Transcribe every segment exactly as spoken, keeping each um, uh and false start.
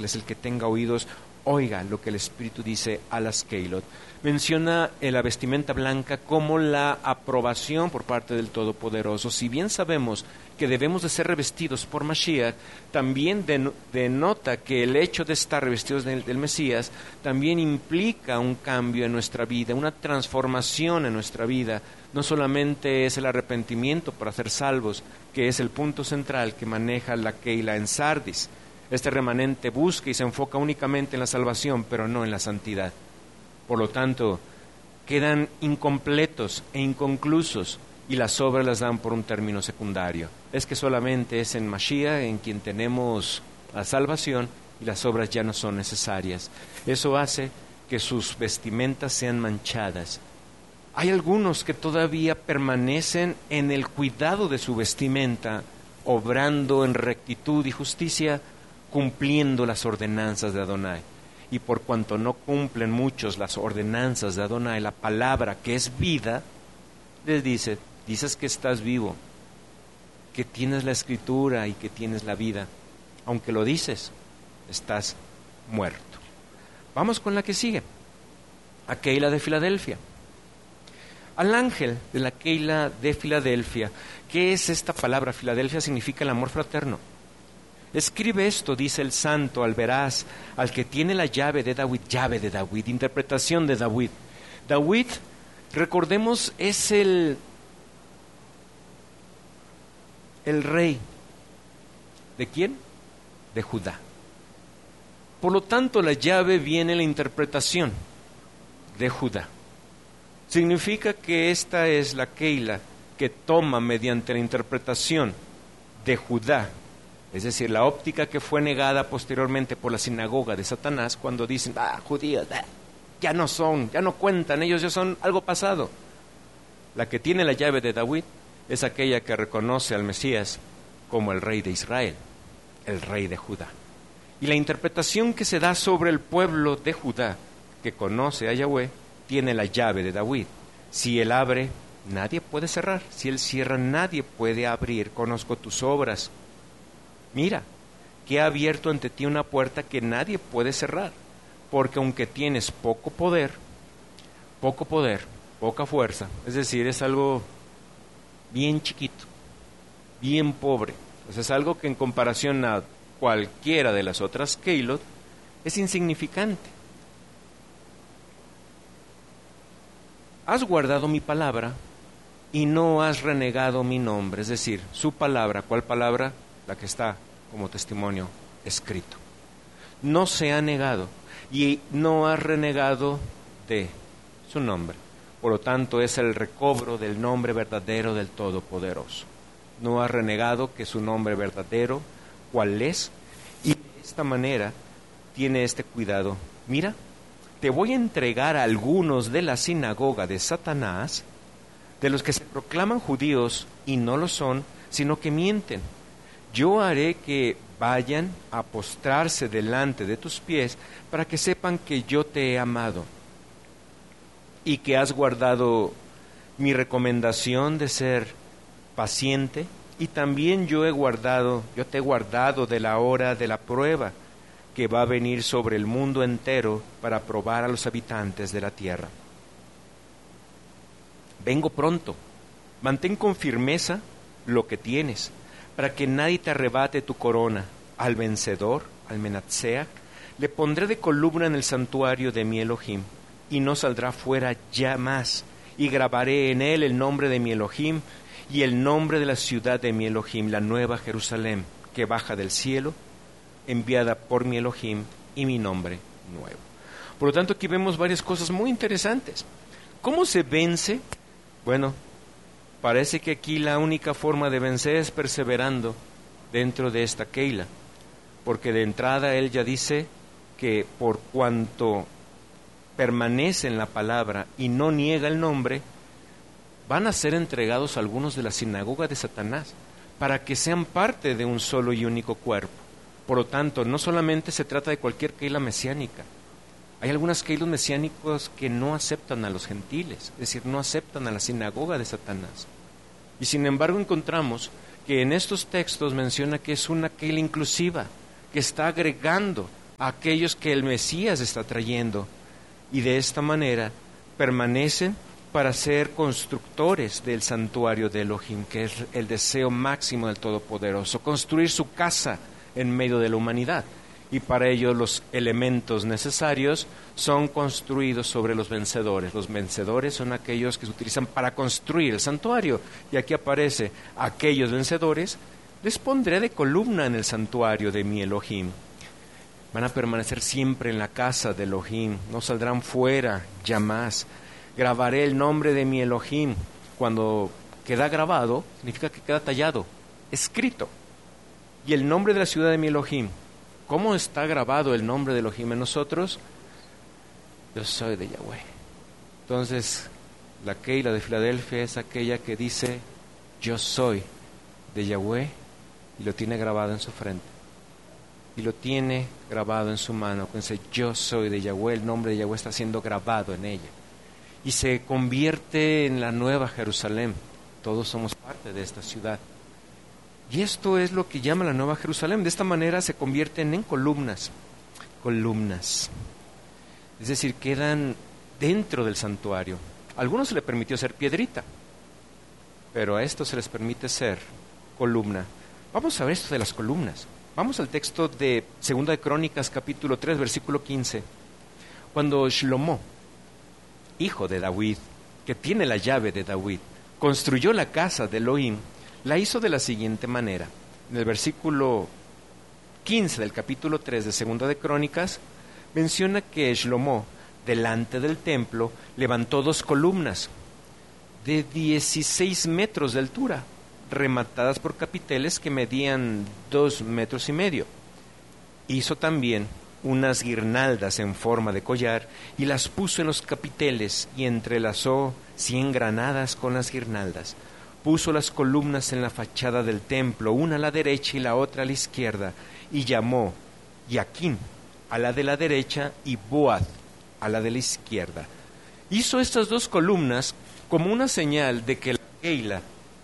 decirles: el que tenga oídos, oiga lo que el Espíritu dice a las Keilot. Menciona la vestimenta blanca como la aprobación por parte del Todopoderoso. Si bien sabemos que debemos de ser revestidos por Mashiach, también denota que el hecho de estar revestidos del, del Mesías también implica un cambio en nuestra vida, una transformación en nuestra vida. No solamente es el arrepentimiento para ser salvos, que es el punto central que maneja la Keila en Sardis. Este remanente busca y se enfoca únicamente en la salvación, pero no en la santidad. Por lo tanto, quedan incompletos e inconclusos, y las obras las dan por un término secundario. Es que solamente es en Mashiach en quien tenemos la salvación y las obras ya no son necesarias. Eso hace que sus vestimentas sean manchadas. Hay algunos que todavía permanecen en el cuidado de su vestimenta, obrando en rectitud y justicia, cumpliendo las ordenanzas de Adonai. Y por cuanto no cumplen muchos las ordenanzas de Adonai, la palabra que es vida, les dice: dices que estás vivo, que tienes la escritura y que tienes la vida. Aunque lo dices, estás muerto. Vamos con la que sigue. A Keila de Filadelfia. Al ángel de la Keila de Filadelfia. ¿Qué es esta palabra? Filadelfia significa el amor fraterno. Escribe esto, dice el santo, al veraz, al que tiene la llave de David, llave de David, interpretación de David. David, recordemos, es el, el rey. ¿De quién? De Judá. Por lo tanto, la llave viene la interpretación de Judá. Significa que esta es la Keila que toma mediante la interpretación de Judá, es decir, la óptica que fue negada posteriormente por la sinagoga de Satanás, cuando dicen: ah, judíos, ah, ya no son, ya no cuentan, ellos ya son algo pasado. La que tiene la llave de David es aquella que reconoce al Mesías como el rey de Israel, el rey de Judá. Y la interpretación que se da sobre el pueblo de Judá, que conoce a Yahweh, tiene la llave de David. Si él abre, nadie puede cerrar. Si él cierra, nadie puede abrir. Conozco tus obras. Mira, que ha abierto ante ti una puerta que nadie puede cerrar. Porque aunque tienes poco poder, poco poder, poca fuerza, es decir, es algo bien chiquito, bien pobre. Pues es algo que en comparación a cualquiera de las otras Keilot es insignificante. Has guardado mi palabra y no has renegado mi nombre, es decir, su palabra. ¿Cuál palabra? La que está como testimonio escrito. No se ha negado y no ha renegado de su nombre. Por lo tanto, es el recobro del nombre verdadero del Todopoderoso. No ha renegado que su nombre verdadero, ¿cuál es? Y de esta manera tiene este cuidado. Mira, te voy a entregar a algunos de la sinagoga de Satanás, de los que se proclaman judíos y no lo son, sino que mienten. Yo haré que vayan a postrarse delante de tus pies para que sepan que yo te he amado y que has guardado mi recomendación de ser paciente, y también yo he guardado, yo te he guardado de la hora de la prueba que va a venir sobre el mundo entero para probar a los habitantes de la tierra. Vengo pronto, mantén con firmeza lo que tienes, para que nadie te arrebate tu corona. Al vencedor, al Menatseach, le pondré de columna en el santuario de mi Elohim, y no saldrá fuera ya más, y grabaré en él el nombre de mi Elohim, y el nombre de la ciudad de mi Elohim, la nueva Jerusalén, que baja del cielo, enviada por mi Elohim, y mi nombre nuevo. Por lo tanto, aquí vemos varias cosas muy interesantes. ¿Cómo se vence? Bueno, parece que aquí la única forma de vencer es perseverando dentro de esta Keila, porque de entrada él ya dice que por cuanto permanece en la palabra y no niega el nombre, van a ser entregados algunos de la sinagoga de Satanás, para que sean parte de un solo y único cuerpo. Por lo tanto, no solamente se trata de cualquier Keila mesiánica. Hay algunas Keilos mesiánicos que no aceptan a los gentiles, es decir, no aceptan a la sinagoga de Satanás. Y sin embargo encontramos que en estos textos menciona que es una Keila inclusiva, que está agregando a aquellos que el Mesías está trayendo, y de esta manera permanecen para ser constructores del santuario de Elohim, que es el deseo máximo del Todopoderoso, construir su casa en medio de la humanidad. Y para ello los elementos necesarios son construidos sobre los vencedores. Los vencedores son aquellos que se utilizan para construir el santuario. Y aquí aparece, aquellos vencedores les pondré de columna en el santuario de mi Elohim. Van a permanecer siempre en la casa de Elohim, no saldrán fuera ya más. Grabaré el nombre de mi Elohim. Cuando queda grabado, significa que queda tallado, escrito. Y el nombre de la ciudad de mi Elohim, ¿cómo está grabado el nombre de Elohim en nosotros? Yo soy de Yahweh. Entonces, la Keila de Filadelfia es aquella que dice, yo soy de Yahweh, y lo tiene grabado en su frente. Y lo tiene grabado en su mano. Dice, yo soy de Yahweh, el nombre de Yahweh está siendo grabado en ella. Y se convierte en la nueva Jerusalén. Todos somos parte de esta ciudad. Y esto es lo que llama la nueva Jerusalén. De esta manera se convierten en columnas. Columnas. Es decir, quedan dentro del santuario. A algunos se les permitió ser piedrita, pero a estos se les permite ser columna. Vamos a ver esto de las columnas. Vamos al texto de Segunda de Crónicas, capítulo tres, versículo quince. Cuando Shlomo, hijo de David, que tiene la llave de David, construyó la casa de Elohim, la hizo de la siguiente manera. En el versículo quince del capítulo tres de Segunda de Crónicas, menciona que Shlomo, delante del templo, levantó dos columnas de dieciséis metros de altura, rematadas por capiteles que medían dos metros y medio. Hizo también unas guirnaldas en forma de collar y las puso en los capiteles y entrelazó cien granadas con las guirnaldas. Puso las columnas en la fachada del templo, una a la derecha y la otra a la izquierda, y llamó Yaquín a la de la derecha y Boaz a la de la izquierda. Hizo estas dos columnas como una señal de que la Keila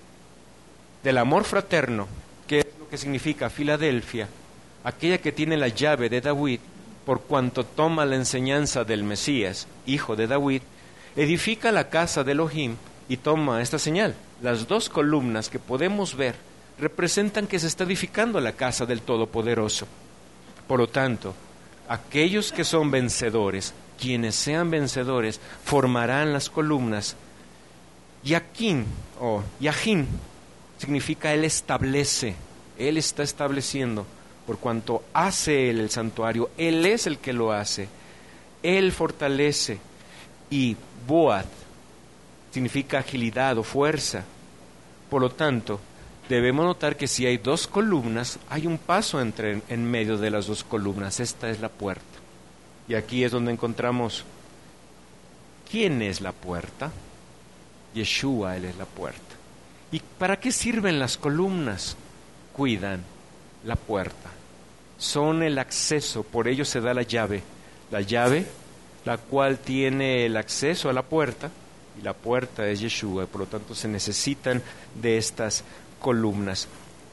del amor fraterno, que es lo que significa Filadelfia, aquella que tiene la llave de David, por cuanto toma la enseñanza del Mesías, hijo de David, edifica la casa de Elohim y toma esta señal. Las dos columnas que podemos ver representan que se está edificando la casa del Todopoderoso. Por lo tanto, aquellos que son vencedores, quienes sean vencedores, formarán las columnas. Yaquín o Yajín significa Él establece, Él está estableciendo, por cuanto hace Él el santuario, Él es el que lo hace, Él fortalece. Y Boaz significa agilidad o fuerza. Por lo tanto, debemos notar que si hay dos columnas, hay un paso entre, en medio de las dos columnas. Esta es la puerta. Y aquí es donde encontramos, ¿quién es la puerta? Yeshua, Él es la puerta. ¿Y para qué sirven las columnas? Cuidan la puerta. Son el acceso, por ello se da la llave. La llave, la cual tiene el acceso a la puerta, y la puerta es Yeshua, y por lo tanto se necesitan de estas columnas.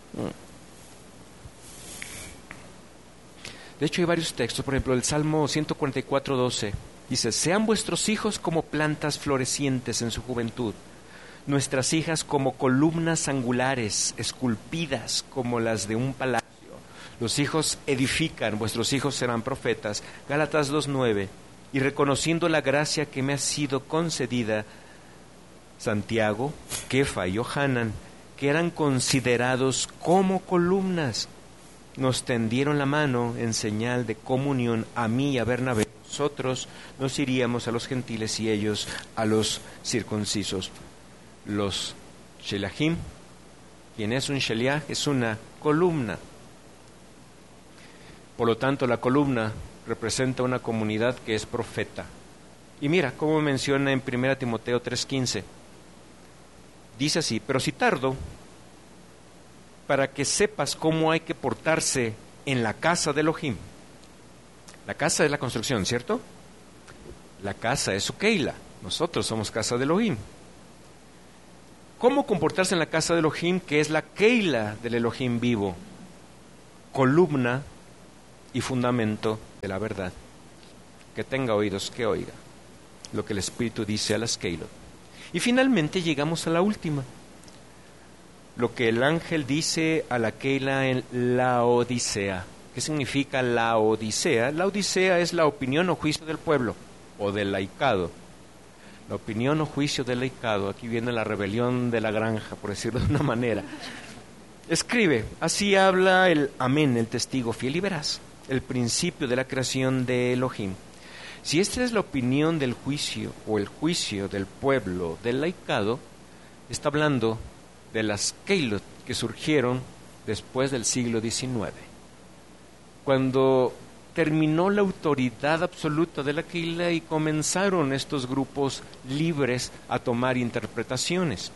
De hecho hay varios textos, por ejemplo el Salmo ciento cuarenta y cuatro, doce, dice, sean vuestros hijos como plantas florecientes en su juventud, nuestras hijas como columnas angulares, esculpidas como las de un palacio. Los hijos edifican, vuestros hijos serán profetas. Gálatas dos, nueve. Y reconociendo la gracia que me ha sido concedida, Santiago, Kefa y Johanan, que eran considerados como columnas, nos tendieron la mano en señal de comunión a mí y a Bernabé. Nosotros nos iríamos a los gentiles y ellos a los circuncisos. Los Shelahim, quien es un Sheliach, es una columna. Por lo tanto, la columna representa una comunidad que es profeta. Y mira cómo menciona en primera Timoteo tres, quince. Dice así, pero si tardo, para que sepas cómo hay que portarse en la casa de Elohim. La casa es la construcción, ¿cierto? La casa es su Keila. Nosotros somos casa de Elohim. ¿Cómo comportarse en la casa de Elohim, que es la Keila del Elohim vivo? Columna y fundamento de la verdad, que tenga oídos que oiga lo que el Espíritu dice a las Keilot. Y finalmente llegamos a la última, lo que el ángel dice a la Keila en Laodicea. ¿Qué significa Laodicea? La Odisea es la opinión o juicio del pueblo, o del laicado. La opinión o juicio del laicado, aquí viene la rebelión de la granja, por decirlo de una manera. Escribe, así habla el Amén, el testigo fiel y veraz, el principio de la creación de Elohim. Si esta es la opinión del juicio o el juicio del pueblo del laicado, está hablando de las Keilot que surgieron después del siglo diecinueve. Cuando terminó la autoridad absoluta de la Keila y comenzaron estos grupos libres a tomar interpretaciones.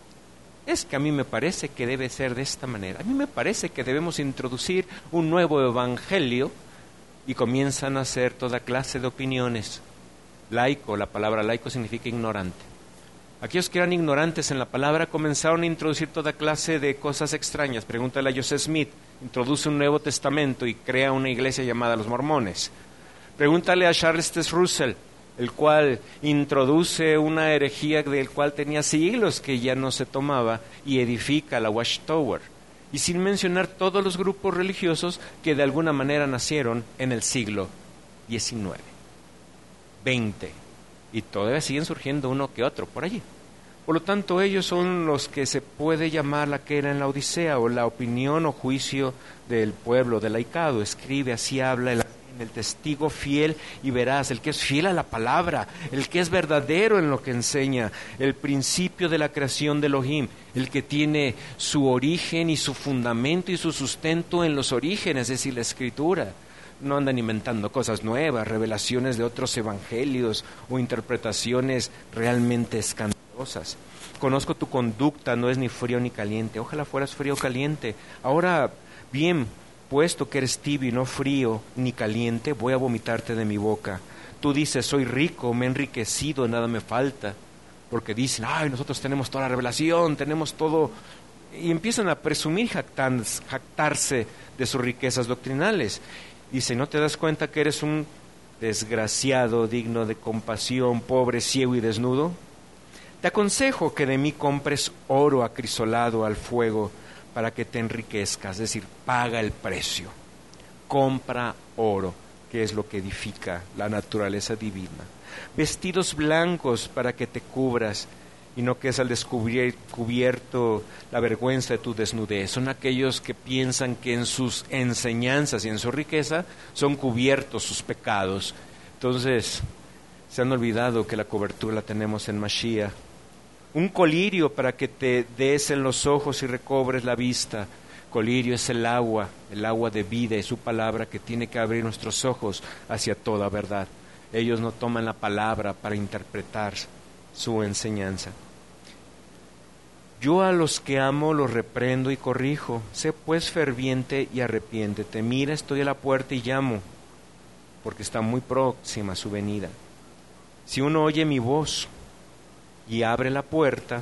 Es que a mí me parece que debe ser de esta manera. A mí me parece que debemos introducir un nuevo evangelio y comienzan a hacer toda clase de opiniones. Laico, la palabra laico significa ignorante. Aquellos que eran ignorantes en la palabra comenzaron a introducir toda clase de cosas extrañas. Pregúntale a Joseph Smith, introduce un Nuevo Testamento y crea una iglesia llamada los Mormones. Pregúntale a Charles Taze Russell, el cual introduce una herejía del cual tenía siglos que ya no se tomaba y edifica la Watchtower. Y sin mencionar todos los grupos religiosos que de alguna manera nacieron en el siglo diecinueve, veinte, y todavía siguen surgiendo uno que otro por allí. Por lo tanto, ellos son los que se puede llamar la que era en la Odisea, o la opinión o juicio del pueblo, del laicado. Escribe, así habla el, el testigo fiel y veraz, el que es fiel a la palabra, el que es verdadero en lo que enseña, el principio de la creación de Elohim, el que tiene su origen y su fundamento y su sustento en los orígenes, es decir, la Escritura. No andan inventando cosas nuevas, revelaciones de otros evangelios o interpretaciones realmente escandalosas. Conozco tu conducta, no es ni frío ni caliente. Ojalá fueras frío o caliente. Ahora, bien, puesto que eres tibio y no frío ni caliente, voy a vomitarte de mi boca. Tú dices, soy rico, me he enriquecido, nada me falta. Porque dicen, ay, nosotros tenemos toda la revelación, tenemos todo. Y empiezan a presumir, jactarse de sus riquezas doctrinales. Dice, ¿no te das cuenta que eres un desgraciado, digno de compasión, pobre, ciego y desnudo? Te aconsejo que de mí compres oro acrisolado al fuego para que te enriquezcas, es decir, paga el precio. Compra oro, que es lo que edifica la naturaleza divina. Vestidos blancos para que te cubras y no quedes al descubierto la vergüenza de tu desnudez. Son aquellos que piensan que en sus enseñanzas y en su riqueza son cubiertos sus pecados. Entonces, se han olvidado que la cobertura la tenemos en Mashiach. Un colirio para que te des en los ojos y recobres la vista. Colirio es el agua, el agua de vida, es su palabra que tiene que abrir nuestros ojos hacia toda verdad. Ellos no toman la palabra para interpretar su enseñanza. Yo a los que amo los reprendo y corrijo. Sé pues ferviente y arrepiéntete. Mira, estoy a la puerta y llamo, porque está muy próxima su venida. Si uno oye mi voz y abre la puerta,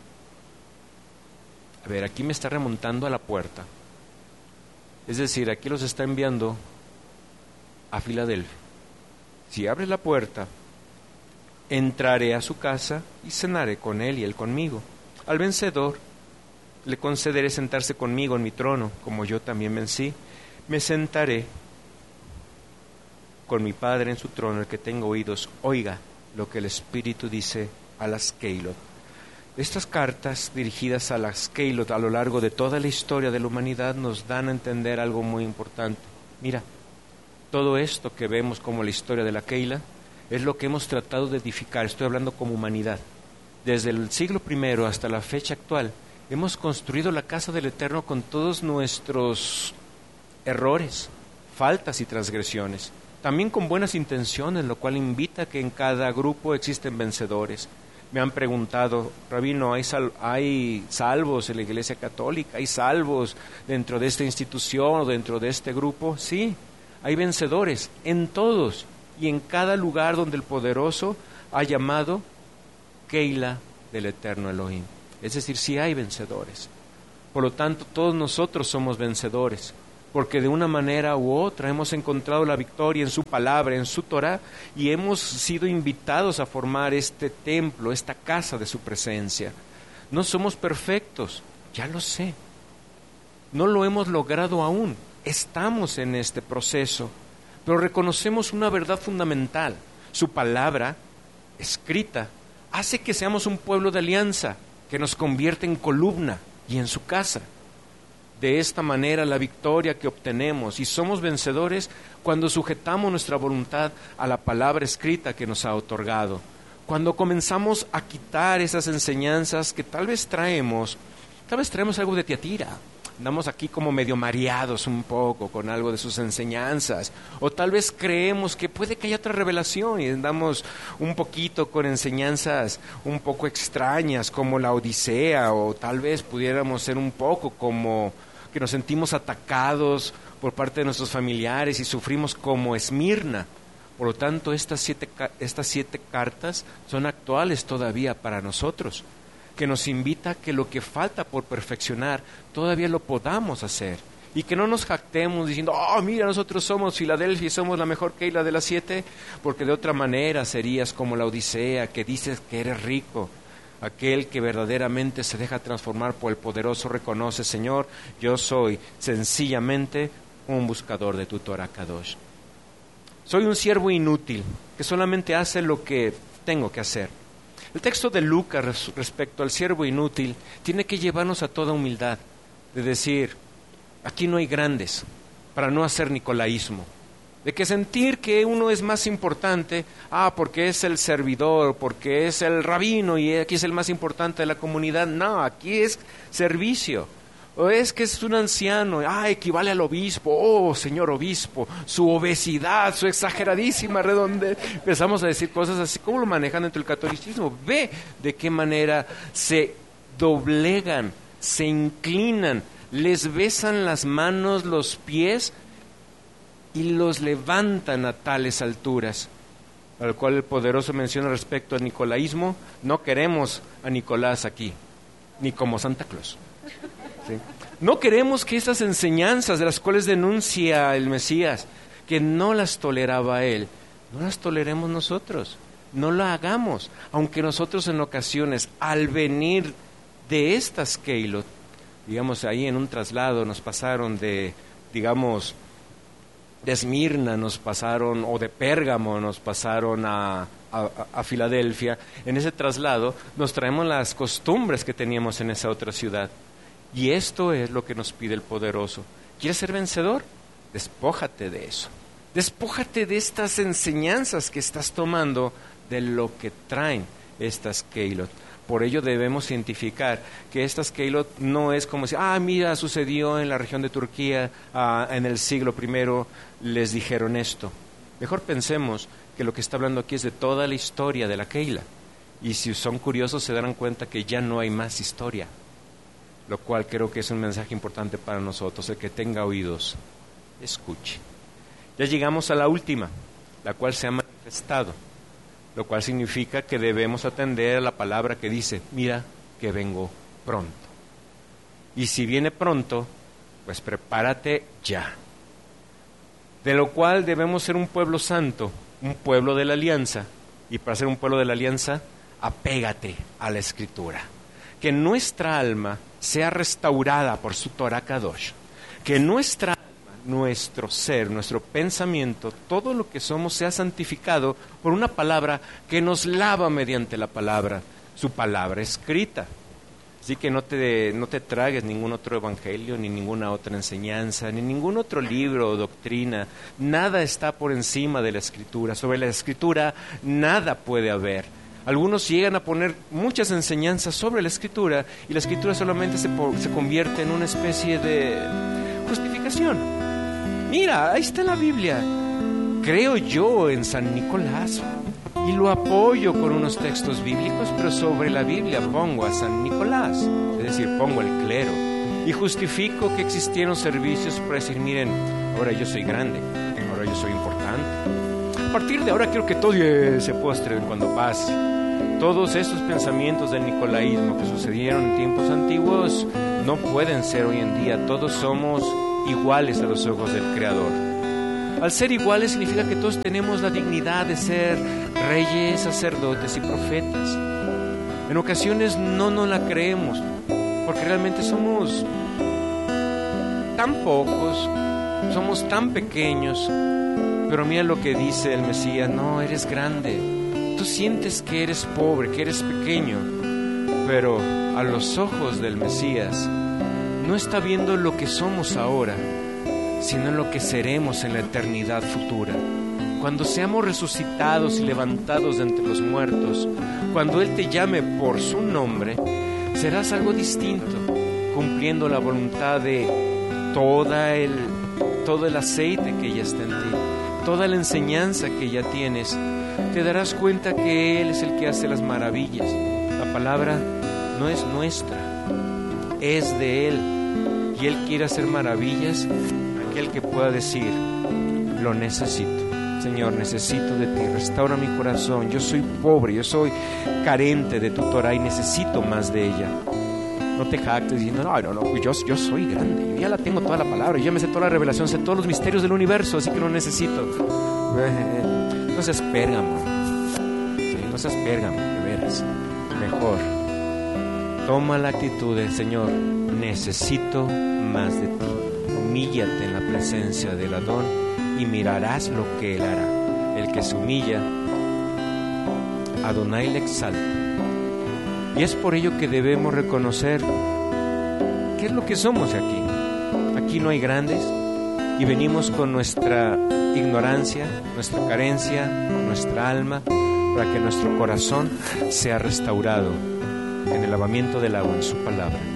a ver, aquí me está remontando a la puerta. Es decir, aquí los está enviando a Filadelfia. Si abre la puerta, entraré a su casa y cenaré con él y él conmigo. Al vencedor le concederé sentarse conmigo en mi trono, como yo también vencí. Me sentaré con mi Padre en su trono. El que tenga oídos, oiga lo que el Espíritu dice a las Keilot. Estas cartas dirigidas a las Keilot a lo largo de toda la historia de la humanidad nos dan a entender algo muy importante. Mira, todo esto que vemos como la historia de la Keila es lo que hemos tratado de edificar. Estoy hablando como humanidad. Desde el siglo primero hasta la fecha actual, hemos construido la casa del Eterno con todos nuestros errores, faltas y transgresiones. También con buenas intenciones, lo cual invita a que en cada grupo existen vencedores. Me han preguntado, Rabino, ¿hay, sal- ¿hay salvos en la Iglesia Católica? ¿Hay salvos dentro de esta institución o dentro de este grupo? Sí, hay vencedores en todos y en cada lugar donde el Poderoso ha llamado Keila del Eterno Elohim. Es decir, sí hay vencedores. Por lo tanto, todos nosotros somos vencedores. porque de una manera u otra hemos encontrado la victoria en su palabra, en su Torá, y hemos sido invitados a formar este templo, esta casa de su presencia. No somos perfectos, ya lo sé. No lo hemos logrado aún, estamos en este proceso, pero reconocemos una verdad fundamental. Su palabra, escrita, hace que seamos un pueblo de alianza, que nos convierte en columna y en su casa. De esta manera la victoria que obtenemos, y somos vencedores cuando sujetamos nuestra voluntad a la palabra escrita que nos ha otorgado. Cuando comenzamos a quitar esas enseñanzas que tal vez traemos, tal vez traemos algo de Tiatira. Andamos aquí como medio mareados un poco con algo de sus enseñanzas, o tal vez creemos que puede que haya otra revelación y andamos un poquito con enseñanzas un poco extrañas como la Odisea, o tal vez pudiéramos ser un poco como que nos sentimos atacados por parte de nuestros familiares y sufrimos como Esmirna. Por lo tanto, estas siete, estas siete cartas son actuales todavía para nosotros, que nos invita a que lo que falta por perfeccionar todavía lo podamos hacer, y que no nos jactemos diciendo, oh, mira, nosotros somos Filadelfia y somos la mejor Keila de las siete, porque de otra manera serías como la Odisea, que dices que eres rico. Aquel que verdaderamente se deja transformar por el poderoso reconoce, Señor, yo soy sencillamente un buscador de tu Torah Kadosh. Soy un siervo inútil que solamente hace lo que tengo que hacer. El texto de Lucas respecto al siervo inútil tiene que llevarnos a toda humildad, de decir, aquí no hay grandes, para no hacer nicolaísmo, de que sentir que uno es más importante, ah, porque es el servidor, porque es el rabino y aquí es el más importante de la comunidad. No, aquí es servicio. O es que es un anciano, ah, equivale al obispo, oh, señor obispo, su obesidad, su exageradísima redondez. Empezamos a decir cosas así. ¿Cómo lo manejan dentro del catolicismo? Ve de qué manera se doblegan, se inclinan, les besan las manos, los pies y los levantan a tales alturas. Al cual el poderoso menciona respecto al nicolaísmo, no queremos a Nicolás aquí, ni como Santa Claus. ¿Sí? No queremos que esas enseñanzas de las cuales denuncia el Mesías, que no las toleraba él, no las toleremos nosotros, no lo hagamos, aunque nosotros en ocasiones al venir de estas Keilot, digamos ahí en un traslado nos pasaron de, digamos, de Esmirna nos pasaron, o de Pérgamo nos pasaron a, a, a Filadelfia, en ese traslado nos traemos las costumbres que teníamos en esa otra ciudad. Y esto es lo que nos pide el poderoso. ¿Quieres ser vencedor? Despójate de eso. Despójate de estas enseñanzas que estás tomando de lo que traen estas Keilot. Por ello debemos identificar que estas Keilot no es como si, ah, mira, sucedió en la región de Turquía, ah, en el siglo primero les dijeron esto. Mejor pensemos que lo que está hablando aquí es de toda la historia de la Keila. Y si son curiosos se darán cuenta que ya no hay más historia. Lo cual creo que es un mensaje importante para nosotros. El que tenga oídos, escuche. Ya llegamos a la última, la cual se ha manifestado, lo cual significa que debemos atender a la palabra que dice, mira que vengo pronto. Y si viene pronto, pues prepárate ya. De lo cual debemos ser un pueblo santo, un pueblo de la alianza. Y para ser un pueblo de la alianza, apégate a la Escritura. Que nuestra alma sea restaurada por su Torah Kadosh, que nuestra alma, nuestro ser, nuestro pensamiento, todo lo que somos sea santificado por una palabra que nos lava mediante la palabra, su palabra escrita. Así que no te, no te tragues ningún otro evangelio, ni ninguna otra enseñanza, ni ningún otro libro o doctrina. Nada está por encima de la Escritura. Sobre la Escritura nada puede haber. Algunos llegan a poner muchas enseñanzas sobre la Escritura y la Escritura solamente se, se convierte en una especie de justificación. Mira, ahí está la Biblia. Creo yo en San Nicolás y lo apoyo con unos textos bíblicos, pero sobre la Biblia pongo a San Nicolás, es decir, pongo el clero y justifico que existieron servicios para decir, miren, ahora yo soy grande, ahora yo soy importante. A partir de ahora quiero que todos se postren cuando pase. Todos esos pensamientos del nicolaísmo que sucedieron en tiempos antiguos no pueden ser hoy en día. Todos somos iguales a los ojos del Creador. Al ser iguales significa que todos tenemos la dignidad de ser reyes, sacerdotes y profetas. En ocasiones no nos la creemos, porque realmente somos tan pocos, somos tan pequeños. Pero mira lo que dice el Mesías: no, eres grande. Tú sientes que eres pobre, que eres pequeño, pero a los ojos del Mesías no está viendo lo que somos ahora, sino lo que seremos en la eternidad futura. Cuando seamos resucitados y levantados de entre los muertos, cuando Él te llame por su nombre, serás algo distinto, cumpliendo la voluntad de toda el, todo el aceite que ya está en ti, toda la enseñanza que ya tienes. Te darás cuenta que Él es el que hace las maravillas. La palabra no es nuestra, es de Él, y Él quiere hacer maravillas. Aquel que pueda decir: lo necesito, Señor, necesito de ti, restaura mi corazón, yo soy pobre, yo soy carente de tu Torah y necesito más de ella. No te jactes diciendo: no, no, no, yo, yo soy grande, yo ya la tengo toda la palabra, yo ya me sé toda la revelación, sé todos los misterios del universo, así que no necesito. No seas Pérgamo, ¿sí? No seas Pérgamo, de veras. Mejor toma la actitud de: Señor, necesito más de ti. Humíllate en la presencia del Adón y mirarás lo que Él hará. El que se humilla, Adonai le exalta. Y es por ello que debemos reconocer qué es lo que somos aquí. Aquí no hay grandes, y venimos con nuestra ignorancia, nuestra carencia, nuestra alma, para que nuestro corazón sea restaurado en el lavamiento del agua, en su palabra.